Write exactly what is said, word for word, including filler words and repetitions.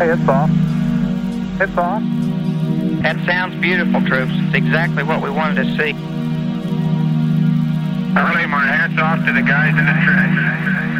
Hey, it's off. It's off. That sounds beautiful, troops. It's exactly what we wanted to see. Early, my hats off to the guys in the trench.